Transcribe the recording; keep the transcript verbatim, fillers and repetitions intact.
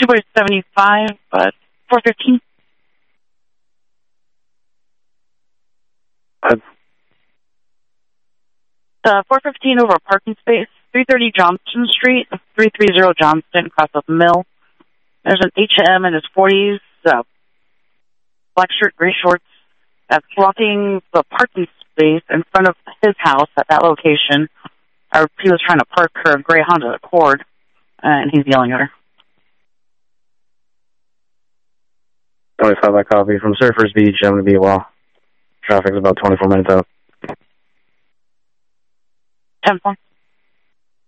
two by seventy-five, but four fifteen. Uh, Uh, four fifteen over a parking space, three thirty Johnston Street, three thirty Johnston, across the mill. There's an H M in his forties, uh, black shirt, gray shorts, that's blocking the parking space in front of his house at that location. Or he was trying to park her gray Honda Accord, and he's yelling at her. twenty-five by copy. From Surfers Beach, I'm going to be a while. Traffic's about twenty-four minutes out. ten four.